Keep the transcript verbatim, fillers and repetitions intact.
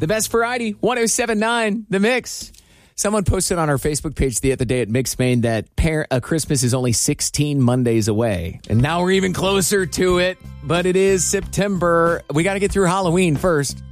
The best variety, one oh seven point nine, The Mix. Someone posted on our Facebook page the other day at Mix Maine that par- uh, Christmas is only sixteen Mondays away. And now we're even closer to it, but it is September. We got to get through Halloween first.